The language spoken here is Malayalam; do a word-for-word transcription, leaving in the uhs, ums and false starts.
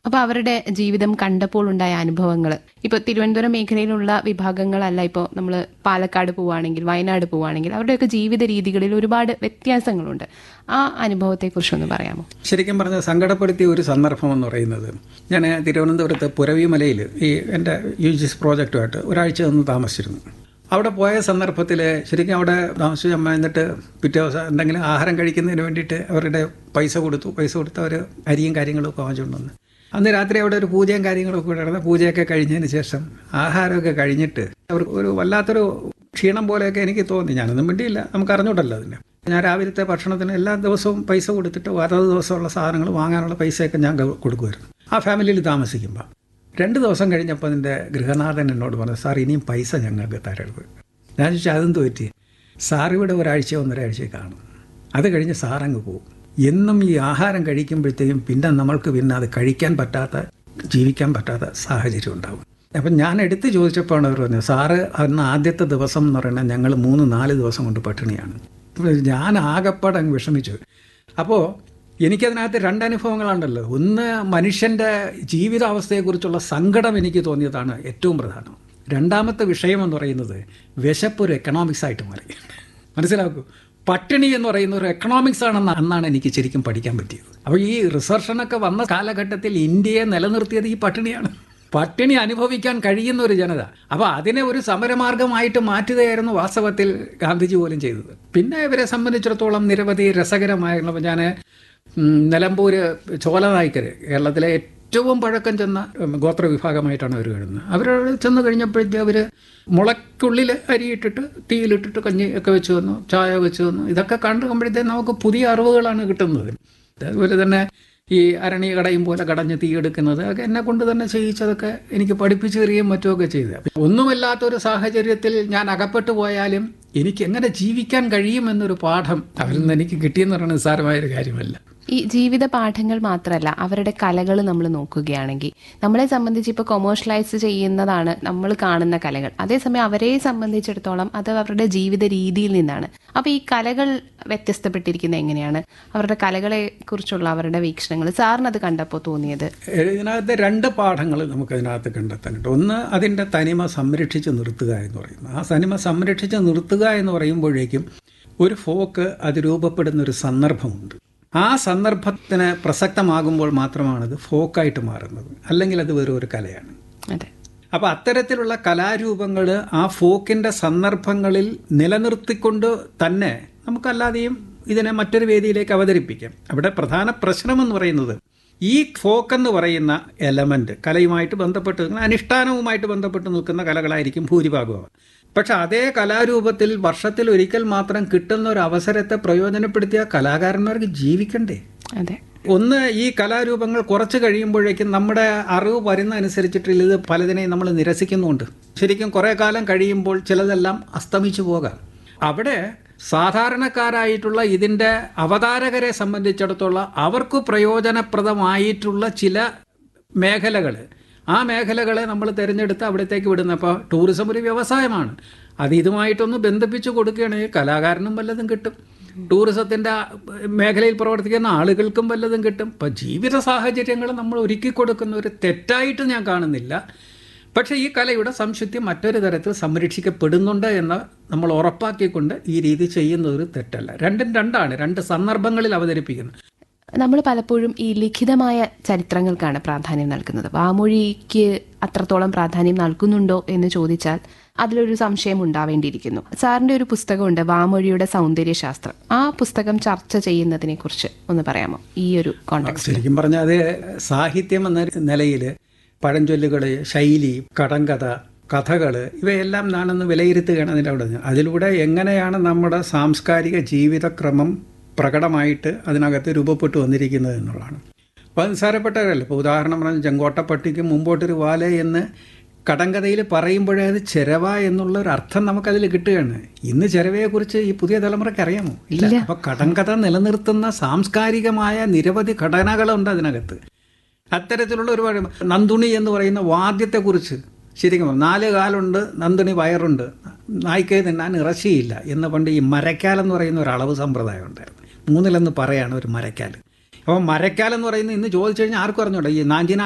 അപ്പൊ അവരുടെ ജീവിതം കണ്ടപ്പോൾ ഉണ്ടായ അനുഭവങ്ങൾ ഇപ്പൊ തിരുവനന്തപുരം മേഖലയിലുള്ള വിഭാഗങ്ങളല്ല, ഇപ്പോൾ നമ്മൾ പാലക്കാട് പോവുകയാണെങ്കിൽ, വയനാട് പോവുകയാണെങ്കിൽ അവരുടെയൊക്കെ ജീവിത രീതികളിൽ ഒരുപാട് വ്യത്യാസങ്ങളുണ്ട്. ആ അനുഭവത്തെ കുറിച്ചൊന്ന് പറയാമോ? ശരിക്കും പറഞ്ഞാൽ സങ്കടപ്പെടുത്തിയ ഒരു സന്ദർഭം എന്ന് പറയുന്നത്, ഞാൻ തിരുവനന്തപുരത്ത് പുരവിമലയിൽ ഈ എൻ്റെ യു ജി എസ് പ്രോജക്റ്റുമായിട്ട് ഒരാഴ്ച നിന്ന് താമസിച്ചിരുന്നു. അവിടെ പോയ സന്ദർഭത്തിൽ ശരിക്കും അവിടെ താമസിച്ച് അമ്മ എന്നിട്ട് പിറ്റേ ദിവസം എന്തെങ്കിലും ആഹാരം കഴിക്കുന്നതിന് വേണ്ടിയിട്ട് അവരുടെ പൈസ കൊടുത്തു. പൈസ കൊടുത്ത് അവർ അരിയും കാര്യങ്ങളൊക്കെ വാങ്ങിച്ചുകൊണ്ട് വന്നു. അന്ന് രാത്രി അവിടെ ഒരു പൂജയും കാര്യങ്ങളൊക്കെ നടന്ന് പൂജയൊക്കെ കഴിഞ്ഞതിന് ശേഷം ആഹാരമൊക്കെ കഴിഞ്ഞിട്ട് അവർക്ക് ഒരു വല്ലാത്തൊരു ക്ഷീണം പോലെയൊക്കെ എനിക്ക് തോന്നി. ഞാനൊന്നും വേണ്ടിയില്ല, നമുക്ക് അറിഞ്ഞൂടല്ലോ അതിന്. ഞാൻ രാവിലത്തെ ഭക്ഷണത്തിന് എല്ലാ ദിവസവും പൈസ കൊടുത്തിട്ട് അതത് ദിവസമുള്ള സാധനങ്ങൾ വാങ്ങാനുള്ള പൈസയൊക്കെ ഞാൻ കൊടുക്കുമായിരുന്നു ആ ഫാമിലിയിൽ താമസിക്കുമ്പോൾ. രണ്ട് ദിവസം കഴിഞ്ഞപ്പോൾ അതിൻ്റെ ഗൃഹനാഥൻ എന്നോട് പറഞ്ഞു, സാർ ഇനിയും പൈസ ഞങ്ങൾക്ക് തരരുത്. ഞാൻ ചോദിച്ചാൽ അതെന്ത് പറ്റി? സാർ ഇവിടെ ഒരാഴ്ച ഒന്നരാഴ്ച കാണും, അത് കഴിഞ്ഞ് സാറങ്ങ് പോകും. എന്നും ഈ ആഹാരം കഴിക്കുമ്പോഴത്തേക്കും പിന്നെ നമ്മൾക്ക് പിന്നെ അത് കഴിക്കാൻ പറ്റാത്ത, ജീവിക്കാൻ പറ്റാത്ത സാഹചര്യം ഉണ്ടാകും. അപ്പം ഞാൻ എടുത്ത് ചോദിച്ചപ്പോഴാണ് അവർ പറഞ്ഞത്, സാറ് അന്ന് ആദ്യത്തെ ദിവസം എന്ന് പറയുന്നത് ഞങ്ങൾ മൂന്ന് നാല് ദിവസം കൊണ്ട് പട്ടിണിയാണ്. ഞാൻ ആകപ്പാടെ അങ്ങ് വിഷമിച്ചു. അപ്പോൾ എനിക്കതിനകത്ത് രണ്ടനുഭവങ്ങളുണ്ടല്ലോ. ഒന്ന്, മനുഷ്യൻ്റെ ജീവിതാവസ്ഥയെക്കുറിച്ചുള്ള സങ്കടം എനിക്ക് തോന്നിയതാണ് ഏറ്റവും പ്രധാനം. രണ്ടാമത്തെ വിഷയം എന്ന് പറയുന്നത് വിശപ്പ് ഒരു എക്കണോമിക്സ് ആയിട്ട് മാറി. മനസ്സിലാക്കൂ, പട്ടിണി എന്ന് പറയുന്ന ഒരു എക്കണോമിക്സ് ആണെന്ന് അന്നാണ് എനിക്ക് ശരിക്കും പഠിക്കാൻ പറ്റിയത്. അപ്പോൾ ഈ റിസർഷനൊക്കെ വന്ന കാലഘട്ടത്തിൽ ഇന്ത്യയെ നിലനിർത്തിയത് ഈ പട്ടിണിയാണ്. പട്ടിണി അനുഭവിക്കാൻ കഴിയുന്ന ഒരു ജനത. അപ്പോൾ അതിനെ ഒരു സമരമാർഗമായിട്ട് മാറ്റുകയായിരുന്നു വാസ്തവത്തിൽ ഗാന്ധിജി പോലും ചെയ്തത്. പിന്നെ ഇവരെ സംബന്ധിച്ചിടത്തോളം നിരവധി രസകരമായിരുന്നു. ഞാൻ നിലമ്പൂര് ചോലനായ്ക്കർ, കേരളത്തിലെ ഏറ്റവും പഴക്കം ചെന്ന ഗോത്രവിഭാഗമായിട്ടാണ് അവർ കഴിയുന്നത്. അവർ ചെന്ന് കഴിഞ്ഞപ്പോഴത്തേ അവർ മുളയ്ക്കുള്ളിൽ അരിയിട്ടിട്ട് തീയിലിട്ടിട്ട് കഞ്ഞി ഒക്കെ വെച്ച് വന്നു, ചായ വെച്ച് വന്നു. ഇതൊക്കെ കണ്ടുമ്പോഴത്തേ നമുക്ക് പുതിയ അറിവുകളാണ് കിട്ടുന്നത്. അതുപോലെ തന്നെ ഈ അരണി കടയും പോലെ കടഞ്ഞ് തീയെടുക്കുന്നത് ഒക്കെ എന്നെ കൊണ്ട് തന്നെ ചെയ്യിച്ചതൊക്കെ എനിക്ക് പഠിപ്പിച്ചു തരികയും മറ്റുമൊക്കെ ചെയ്തത്. ഒന്നുമില്ലാത്തൊരു സാഹചര്യത്തിൽ ഞാൻ അകപ്പെട്ടു പോയാലും എനിക്ക് എങ്ങനെ ജീവിക്കാൻ കഴിയുമെന്നൊരു പാഠം അവരിൽ നിന്ന് എനിക്ക് കിട്ടിയെന്ന് പറയുന്നത് നിസ്സാരമായൊരു കാര്യമല്ല. ഈ ജീവിത പാഠങ്ങൾ മാത്രമല്ല, അവരുടെ കലകൾ നമ്മൾ നോക്കുകയാണെങ്കിൽ നമ്മളെ സംബന്ധിച്ച് ഇപ്പോൾ കൊമേഴ്ഷ്യലൈസ് ചെയ്യുന്നതാണ് നമ്മൾ കാണുന്ന കലകൾ. അതേസമയം അവരെ സംബന്ധിച്ചിടത്തോളം അത് അവരുടെ ജീവിത രീതിയിൽ നിന്നാണ്. അപ്പോൾ ഈ കലകൾ വ്യത്യസ്തപ്പെട്ടിരിക്കുന്നത് എങ്ങനെയാണ്? അവരുടെ കലകളെ കുറിച്ചുള്ള അവരുടെ വീക്ഷണങ്ങൾ സാറിന് അത് കണ്ടപ്പോൾ തോന്നിയത്? ഇതിനകത്ത് രണ്ട് പാഠങ്ങൾ നമുക്കതിനകത്ത് കണ്ടെത്താനുണ്ട്. ഒന്ന്, അതിൻ്റെ തനിമ സംരക്ഷിച്ച് നിർത്തുക എന്ന് പറയുന്നത്. ആ തനിമ സംരക്ഷിച്ച് നിർത്തുക എന്ന് പറയുമ്പോഴേക്കും ഒരു ഫോക്ക് അത് രൂപപ്പെടുന്ന ഒരു സന്ദർഭമുണ്ട്. ആ സന്ദർഭത്തിന് പ്രസക്തമാകുമ്പോൾ മാത്രമാണത് ഫോക്കായിട്ട് മാറുന്നത്, അല്ലെങ്കിൽ അത് വെറും ഒരു കലയാണ്. അപ്പോൾ അത്തരത്തിലുള്ള കലാരൂപങ്ങൾ ആ ഫോക്കിൻ്റെ സന്ദർഭങ്ങളിൽ നിലനിർത്തിക്കൊണ്ട് തന്നെ നമുക്കല്ലാതെയും ഇതിനെ മറ്റൊരു വേദിയിലേക്ക് അവതരിപ്പിക്കാം. അവിടെ പ്രധാന പ്രശ്നമെന്ന് പറയുന്നത് ഈ ഫോക്കെന്ന് പറയുന്ന എലമെൻ്റ് കലയുമായിട്ട് ബന്ധപ്പെട്ട് നിൽക്കുന്ന, അനുഷ്ഠാനവുമായിട്ട് ബന്ധപ്പെട്ട് നിൽക്കുന്ന കലകളായിരിക്കും ഭൂരിഭാഗവും. പക്ഷെ അതേ കലാരൂപത്തിൽ വർഷത്തിൽ ഒരിക്കൽ മാത്രം കിട്ടുന്ന ഒരു അവസരത്തെ പ്രയോജനപ്പെടുത്തിയ കലാകാരന്മാർക്ക് ജീവിക്കണ്ടേ? അതെ. ഒന്ന്, ഈ കലാരൂപങ്ങൾ കുറച്ച് കഴിയുമ്പോഴേക്കും നമ്മുടെ അറിവ് വരുന്ന അനുസരിച്ചിട്ട് ഇത് പലതിനെയും നമ്മൾ നിരസിക്കുന്നുണ്ട്. ശരിക്കും കുറേ കാലം കഴിയുമ്പോൾ ചിലതെല്ലാം അസ്തമിച്ചു പോകാം. അവിടെ സാധാരണക്കാരായിട്ടുള്ള ഇതിൻ്റെ അവതാരകരെ സംബന്ധിച്ചിടത്തോളം അവർക്ക് പ്രയോജനപ്രദമായിട്ടുള്ള ചില മേഖലകൾ, ആ മേഖലകളെ നമ്മൾ തിരഞ്ഞെടുത്ത് അവിടത്തേക്ക് വിടുന്ന. അപ്പോൾ ടൂറിസം ഒരു വ്യവസായമാണ്. അത് ഇതുമായിട്ടൊന്ന് ബന്ധിപ്പിച്ച് കൊടുക്കുകയാണെങ്കിൽ കലാകാരനും വല്ലതും കിട്ടും, ടൂറിസത്തിൻ്റെ മേഖലയിൽ പ്രവർത്തിക്കുന്ന ആളുകൾക്കും വല്ലതും കിട്ടും. ഇപ്പം ജീവിത സാഹചര്യങ്ങൾ നമ്മൾ ഒരുക്കി കൊടുക്കുന്ന ഒരു തെറ്റായിട്ട് ഞാൻ കാണുന്നില്ല. പക്ഷേ ഈ കലയുടെ സംശുദ്ധി മറ്റൊരു തരത്തിൽ സംരക്ഷിക്കപ്പെടുന്നുണ്ട് എന്ന് നമ്മൾ ഉറപ്പാക്കിക്കൊണ്ട് ഈ രീതി ചെയ്യുന്നത് ഒരു തെറ്റല്ല. രണ്ടും രണ്ടാണ്, രണ്ട് സന്ദർഭങ്ങളിൽ അവതരിപ്പിക്കുന്നത്. നമ്മൾ പലപ്പോഴും ഈ ലിഖിതമായ ചരിത്രങ്ങൾക്കാണ് പ്രാധാന്യം നൽകുന്നത്. വാമൊഴിക്ക് അത്രത്തോളം പ്രാധാന്യം നൽകുന്നുണ്ടോ എന്ന് ചോദിച്ചാൽ അതിലൊരു സംശയം ഉണ്ടാവേണ്ടിയിരിക്കുന്നു. സാറിൻ്റെ ഒരു പുസ്തകമുണ്ട്, വാമൊഴിയുടെ സൗന്ദര്യശാസ്ത്രം. ആ പുസ്തകം ചർച്ച ചെയ്യുന്നതിനെ കുറിച്ച് ഒന്ന് പറയാമോ ഈ ഒരു കോണ്ടെക്സ്റ്റ്? ശരിക്കും പറഞ്ഞാൽ അത് സാഹിത്യം എന്ന നിലയിൽ പഴഞ്ചൊല്ലുകൾ, ശൈലി, കടങ്കഥ, കഥകൾ ഇവയെല്ലാം ഞാനൊന്ന് വിലയിരുത്തുകയാണ് അതിൻ്റെ അവിടെ. അതിലൂടെ എങ്ങനെയാണ് നമ്മുടെ സാംസ്കാരിക ജീവിതക്രമം പ്രകടമായിട്ട് അതിനകത്ത് രൂപപ്പെട്ടു വന്നിരിക്കുന്നത് എന്നുള്ളതാണ്. അപ്പോൾ നിസ്സാരപ്പെട്ടവരല്ല. ഇപ്പോൾ ഉദാഹരണം പറഞ്ഞാൽ ചെങ്കോട്ടപ്പട്ടിക്ക് മുമ്പോട്ടൊരു വാല എന്ന് കടങ്കഥയിൽ പറയുമ്പോഴേ അത് ചെരവ എന്നുള്ള ഒരു അർത്ഥം നമുക്കതിൽ കിട്ടുകയാണ്. ഇന്ന് ചെരവയെക്കുറിച്ച് ഈ പുതിയ തലമുറയ്ക്ക് അറിയാമോ? ഇല്ല. അപ്പോൾ കടങ്കഥ നിലനിർത്തുന്ന സാംസ്കാരികമായ നിരവധി ഘടനകളുണ്ട് അതിനകത്ത്. അത്തരത്തിലുള്ള ഒരുപാട്. നന്ദുണി എന്ന് പറയുന്ന വാദ്യത്തെക്കുറിച്ച് ശരിക്കും നാല് കാലുണ്ട്, നന്ദുണി വയറുണ്ട്, നായ്ക്കേ തിന്നാൻ ഇറച്ചിയില്ല എന്ന് പണ്ട് ഈ മരക്കാൽ എന്ന് പറയുന്ന ഒരു അളവ് സമ്പ്രദായം ഉണ്ടായിരുന്നു. മൂന്നിലെന്ന് പറയാണ് ഒരു മരക്കാൽ. അപ്പോൾ മരക്കാൽ എന്ന് പറയുന്നത് ഇന്ന് ചോദിച്ചു കഴിഞ്ഞാൽ ആർക്കും അറിഞ്ഞൂടാ. ഈ നാഞ്ചിന